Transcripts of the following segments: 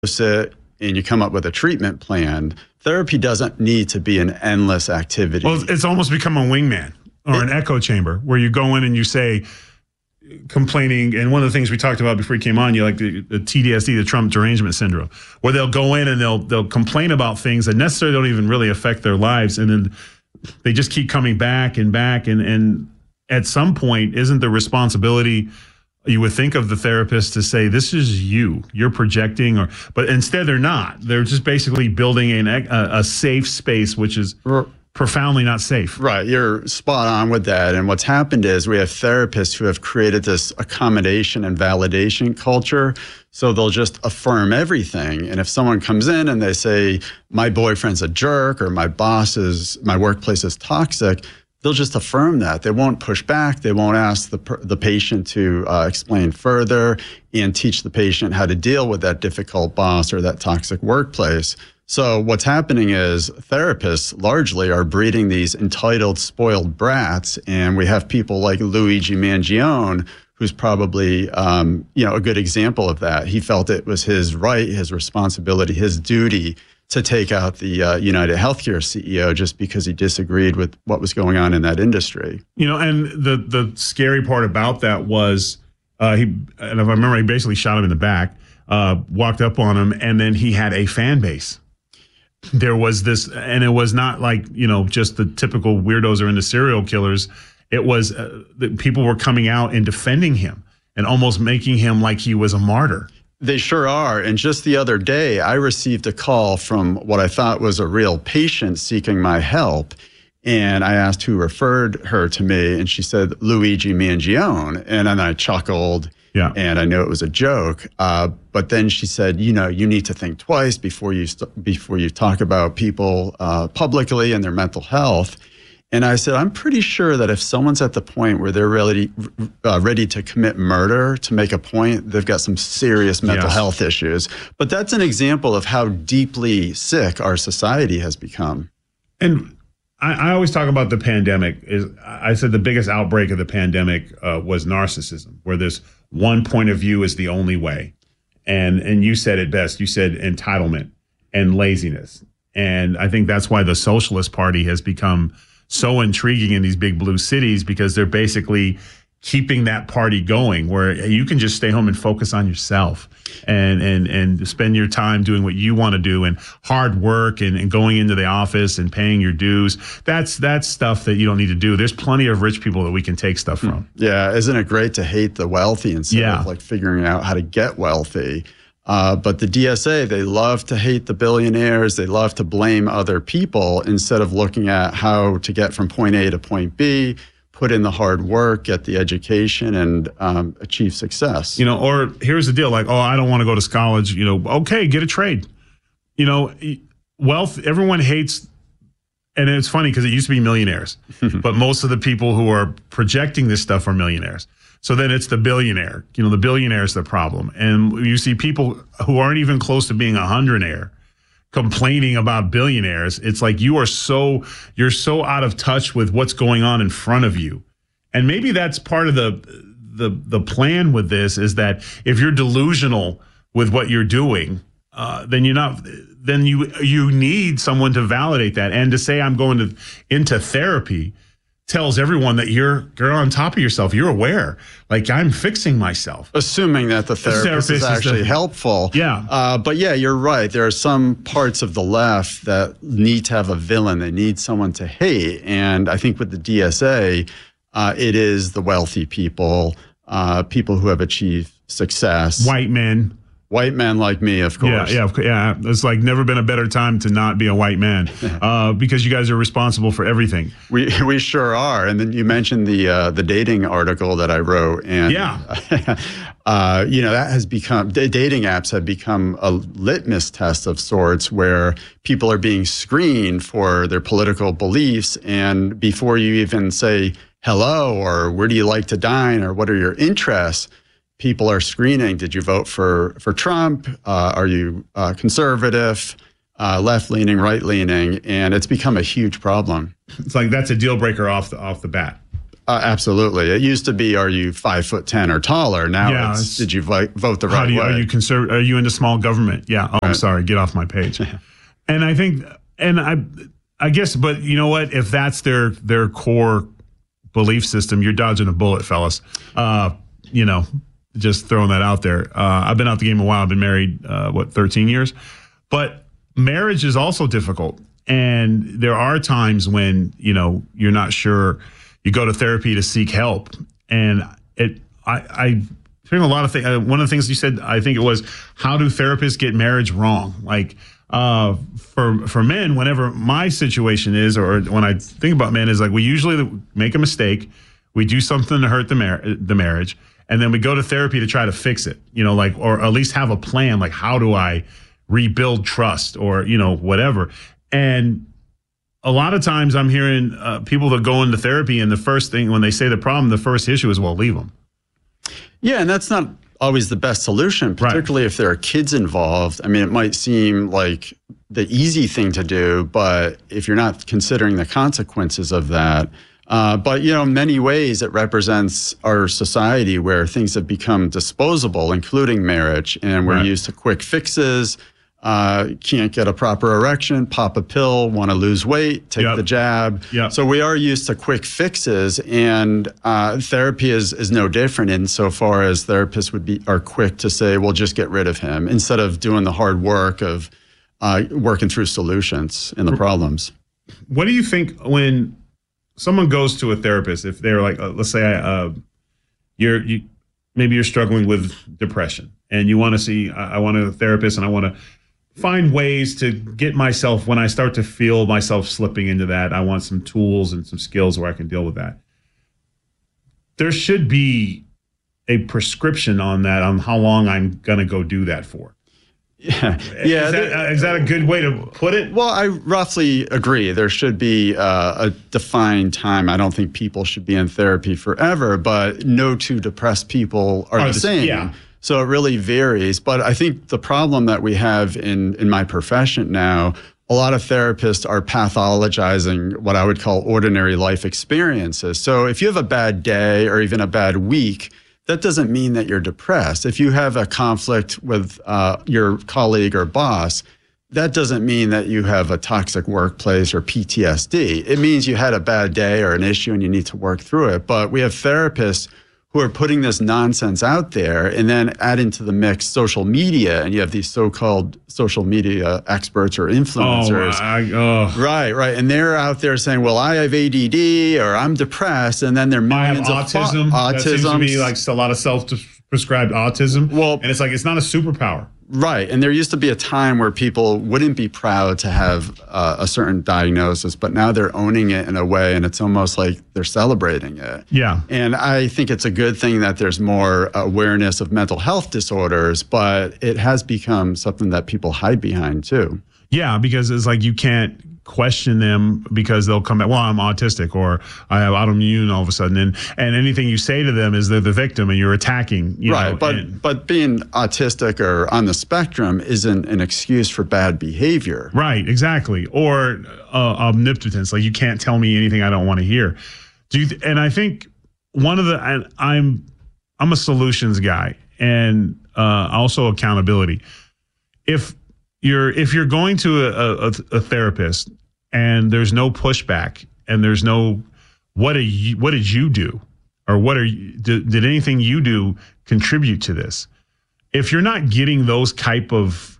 it and you come up with a treatment plan. Therapy doesn't need to be an endless activity. Well, it's almost become a wingman or an echo chamber where you go in and you say, complaining, and one of the things we talked about before you came on, you like the TDSD, the Trump derangement syndrome, where they'll go in and they'll complain about things that necessarily don't even really affect their lives, and then they just keep coming back and back, and at some point, isn't the responsibility, you would think, of the therapist to say, this is you're projecting, but instead they're not. They're just basically building a safe space, which is profoundly not safe. Right. You're spot on with that. And what's happened is we have therapists who have created this accommodation and validation culture. So they'll just affirm everything. And if someone comes in and they say, my boyfriend's a jerk or my workplace is toxic, they'll just affirm that. They won't push back. They won't ask the patient to explain further and teach the patient how to deal with that difficult boss or that toxic workplace. So what's happening is therapists largely are breeding these entitled, spoiled brats, and we have people like Luigi Mangione, who's probably a good example of that. He felt it was his right, his responsibility, his duty to take out the United Healthcare CEO just because he disagreed with what was going on in that industry. And the scary part about that was and if I remember, he basically shot him in the back, walked up on him, and then he had a fan base. There was this, and it was not like, just the typical weirdos or into serial killers. It was that people were coming out and defending him and almost making him like he was a martyr. They sure are. And just the other day, I received a call from what I thought was a real patient seeking my help. And I asked who referred her to me, and she said, Luigi Mangione. And then I chuckled. Yeah. And I knew it was a joke. But then she said, you need to think twice before you talk about people publicly and their mental health. And I said, I'm pretty sure that if someone's at the point where they're really ready to commit murder to make a point, they've got some serious mental health issues. But that's an example of how deeply sick our society has become. And I always talk about the pandemic. I said the biggest outbreak of the pandemic was narcissism, where this one point of view is the only way. And you said it best. You said entitlement and laziness. And I think that's why the Socialist Party has become so intriguing in these big blue cities, because they're basically keeping that party going, where you can just stay home and focus on yourself and spend your time doing what you want to do, and hard work and going into the office and paying your dues. That's stuff that you don't need to do. There's plenty of rich people that we can take stuff from. Yeah. Isn't it great to hate the wealthy instead of like figuring out how to get wealthy? But the DSA, they love to hate the billionaires. They love to blame other people instead of looking at how to get from point A to point B, put in the hard work, get the education, and achieve success. Or here's the deal, like, oh, I don't want to go to college. Okay, get a trade. Wealth, everyone hates, and it's funny because it used to be millionaires, but most of the people who are projecting this stuff are millionaires. So then it's the billionaire. The billionaire is the problem. And you see people who aren't even close to being a hundredaire complaining about billionaires. It's like you're so out of touch with what's going on in front of you. And maybe that's part of the plan with this, is that if you're delusional with what you're doing, then you're not. Then you need someone to validate that, and to say I'm going into therapy tells everyone that you're on top of yourself. You're aware, like, I'm fixing myself. Assuming that the therapist is actually helpful. Yeah. But yeah, you're right. There are some parts of the left that need to have a villain. They need someone to hate. And I think with the DSA, it is the wealthy people, people who have achieved success. White men. White men like me, of course. Yeah. It's like never been a better time to not be a white man, because you guys are responsible for everything. We sure are. And then you mentioned the dating article that I wrote, and that has become, dating apps have become a litmus test of sorts, where people are being screened for their political beliefs, and before you even say hello or where do you like to dine or what are your interests, people are screening. Did you vote for Trump? Are you conservative, left-leaning, right-leaning? And it's become a huge problem. It's like that's a deal breaker off the bat. Absolutely. It used to be, are you 5'10" or taller? Now it's did you vote the right way? Are you into small government? Yeah. Oh, I'm sorry. Get off my page. And I think, I guess, but you know what? If that's their core belief system, you're dodging a bullet, fellas. Just throwing that out there. I've been out the game a while. I've been married, 13 years? But marriage is also difficult. And there are times when, you're not sure. You go to therapy to seek help. And I think a lot of things. One of the things you said, I think it was, how do therapists get marriage wrong? Like, for men, whenever my situation is, or when I think about men, is like, we usually make a mistake. We do something to hurt the marriage. And then we go to therapy to try to fix it, or at least have a plan. Like, how do I rebuild trust, or, whatever. And a lot of times I'm hearing people that go into therapy, and the first thing, when they say the problem, the first issue is, well, leave them. Yeah, and that's not always the best solution, particularly if there are kids involved. I mean, it might seem like the easy thing to do, but if you're not considering the consequences of that, but, in many ways, it represents our society where things have become disposable, including marriage, and we're used to quick fixes. Can't get a proper erection, pop a pill, want to lose weight, take the jab. So we are used to quick fixes, and therapy is no different insofar as therapists are quick to say, well, just get rid of him, instead of doing the hard work of working through solutions in the problems. What do you think when someone goes to a therapist, if they're like, let's say maybe you're struggling with depression and you want to see, I want a therapist and I want to find ways to get myself, when I start to feel myself slipping into that, I want some tools and some skills where I can deal with that. There should be a prescription on that, on how long I'm going to go do that for. Yeah. Is that a good way to put it? Well, I roughly agree. There should be a defined time. I don't think people should be in therapy forever, but no two depressed people are the same. Yeah. So it really varies. But I think the problem that we have in my profession now, a lot of therapists are pathologizing what I would call ordinary life experiences. So if you have a bad day or even a bad week, that doesn't mean that you're depressed. If you have a conflict with your colleague or boss, that doesn't mean that you have a toxic workplace or PTSD. It means you had a bad day or an issue and you need to work through it. But we have therapists who are putting this nonsense out there, and then add into the mix social media, and you have these so-called social media experts or influencers. Right. And they're out there saying, well, I have ADD or I'm depressed, and then they're millions I have autism. That seems to be like a lot of self-prescribed autism. Well, and it's like, it's not a superpower. Right. And there used to be a time where people wouldn't be proud to have a certain diagnosis, but now they're owning it in a way, and it's almost like they're celebrating it. Yeah. And I think it's a good thing that there's more awareness of mental health disorders, but it has become something that people hide behind too. Yeah, because it's like you can't question them because they'll come back, well, I'm autistic or I have autoimmune all of a sudden. And anything you say to them is they're the victim and you're attacking. Right. But being autistic or on the spectrum isn't an excuse for bad behavior. Right. Exactly. Or omnipotence. Like, you can't tell me anything I don't want to hear. And I think I'm a solutions guy, and also accountability. If you're going to a therapist and there's no pushback and there's no, what did you do? Or did anything you do contribute to this? If you're not getting those type of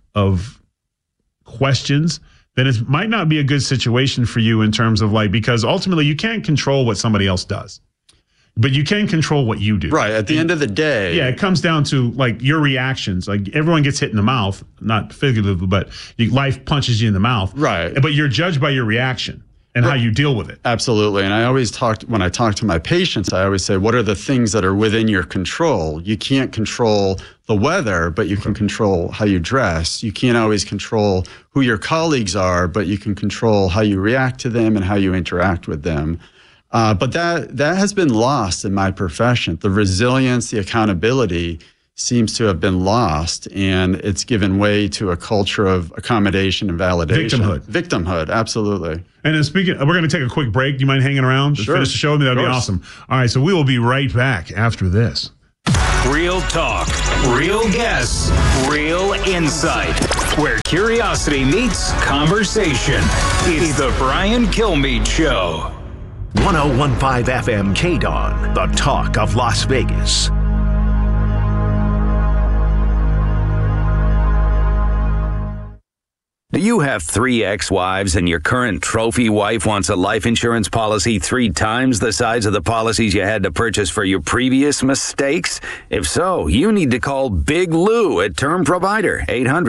questions, then it might not be a good situation for you in terms of because ultimately you can't control what somebody else does, but you can control what you do. Right. At the end of the day. Yeah. It comes down to your reactions. Like, everyone gets hit in the mouth, not figuratively, but life punches you in the mouth. Right. But you're judged by your reaction and how you deal with it. Absolutely. And I always when I talk to my patients, I always say, what are the things that are within your control? You can't control the weather, but you can control how you dress. You can't always control who your colleagues are, but you can control how you react to them and how you interact with them. But that has been lost in my profession. The resilience, the accountability. seems to have been lost, and it's given way to a culture of accommodation and validation. Victimhood, absolutely. And then speaking, we're going to take a quick break. Do you mind hanging around? Sure. Finish the show? That'd be awesome. All right, so we will be right back after this. Real talk, real guests, real insight. Where curiosity meets conversation. It's the Brian Kilmeade Show. 101.5 FM KDON, the talk of Las Vegas. Do you have 3 ex-wives and your current trophy wife wants a life insurance policy 3 times the size of the policies you had to purchase for your previous mistakes? If so, you need to call Big Lou at Term Provider,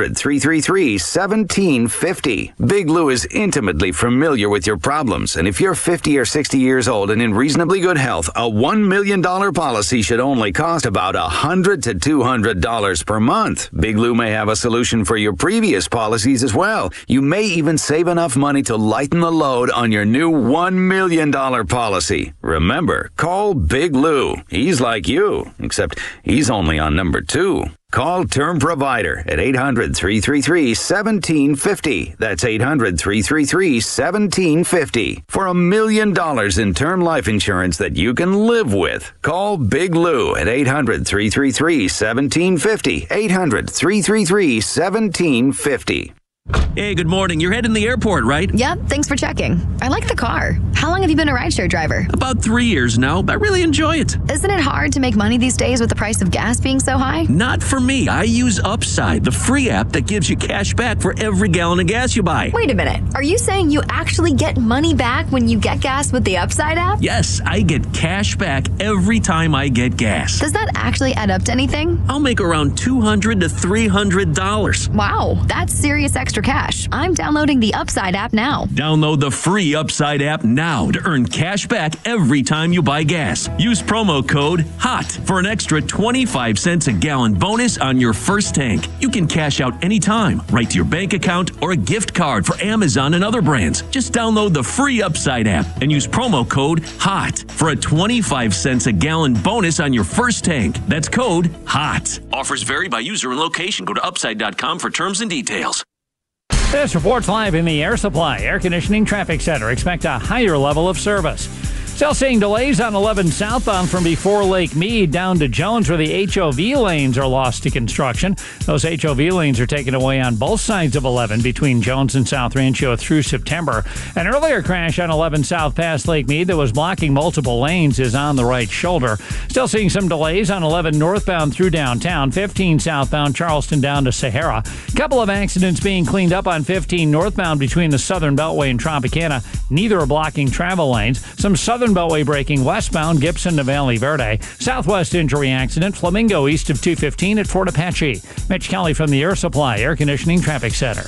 800-333-1750. Big Lou is intimately familiar with your problems, and if you're 50 or 60 years old and in reasonably good health, a $1 million policy should only cost about $100 to $200 per month. Big Lou may have a solution for your previous policies as well. You may even save enough money to lighten the load on your new $1 million policy. Remember, call Big Lou. He's like you, except he's only on number 2. Call Term Provider at 800-333-1750. That's 800-333-1750 for $1 million in term life insurance that you can live with. Call Big Lou at 800-333-1750. 800-333-1750. Hey, good morning. You're heading to the airport, right? Yep, thanks for checking. I like the car. How long have you been a rideshare driver? About 3 years now. I really enjoy it. Isn't it hard to make money these days with the price of gas being so high? Not for me. I use Upside, the free app that gives you cash back for every gallon of gas you buy. Wait a minute. Are you saying you actually get money back when you get gas with the Upside app? Yes, I get cash back every time I get gas. Does that actually add up to anything? I'll make around $200 to $300. Wow, that's serious extra cash. I'm downloading the Upside app now. Download the free Upside app now to earn cash back every time you buy gas. Use promo code HOT for an extra 25 cents a gallon bonus on your first tank. You can cash out anytime, right to your bank account or a gift card for Amazon and other brands. Just download the free Upside app and use promo code HOT for a 25 cents a gallon bonus on your first tank. That's code HOT. Offers vary by user and location. Go to upside.com for terms and details. This report's live in the Air Supply Air Conditioning Traffic Center. Expect a higher level of service. Still seeing delays on 11 southbound from before Lake Mead down to Jones, where the HOV lanes are lost to construction. Those HOV lanes are taken away on both sides of 11 between Jones and South Rancho through September. An earlier crash on 11 south past Lake Mead that was blocking multiple lanes is on the right shoulder. Still seeing some delays on 11 northbound through downtown, 15 southbound Charleston down to Sahara. Couple of accidents being cleaned up on 15 northbound between the Southern Beltway and Tropicana. Neither are blocking travel lanes. Some Southern Beltway braking westbound Gibson to Valley Verde. Southwest injury accident, Flamingo east of 215 at Fort Apache. Mitch Kelly from the Air Supply Air Conditioning Traffic Center.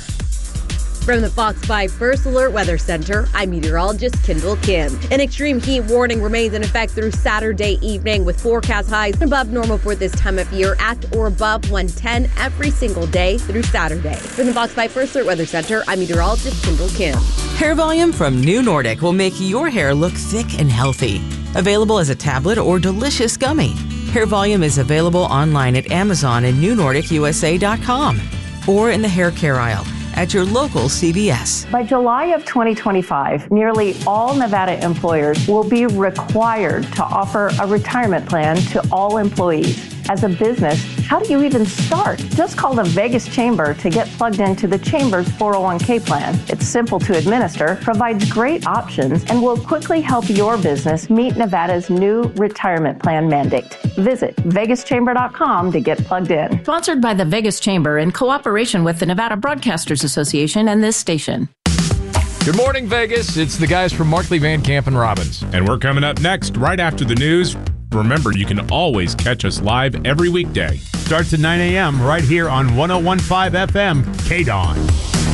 From the Fox 5 First Alert Weather Center, I'm meteorologist Kendall Kim. An extreme heat warning remains in effect through Saturday evening with forecast highs above normal for this time of year at or above 110 every single day through Saturday. From the Fox 5 First Alert Weather Center, I'm meteorologist Kendall Kim. Hair Volume from New Nordic will make your hair look thick and healthy. Available as a tablet or delicious gummy. Hair Volume is available online at Amazon and NewNordicUSA.com or in the hair care aisle at your local CVS. By July of 2025, nearly all Nevada employers will be required to offer a retirement plan to all employees. As a business, how do you even start? Just call the Vegas Chamber to get plugged into the Chamber's 401k plan. It's simple to administer, provides great options, and will quickly help your business meet Nevada's new retirement plan mandate. Visit vegaschamber.com to get plugged in. Sponsored by the Vegas Chamber in cooperation with the Nevada Broadcasters Association and this station. Good morning, Vegas. It's the guys from Markley, Van Camp, and Robbins. And we're coming up next, right after the news. Remember, you can always catch us live every weekday. Starts at 9 a.m. right here on 101.5 FM, KDON.